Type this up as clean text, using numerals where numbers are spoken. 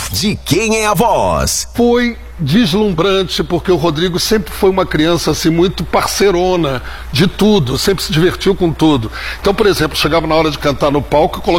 De Quem é a Voz? Foi deslumbrante, porque o Rodrigo sempre foi uma criança assim muito parceirona de tudo, sempre se divertiu com tudo. Então, por exemplo, chegava na hora de cantar no palco,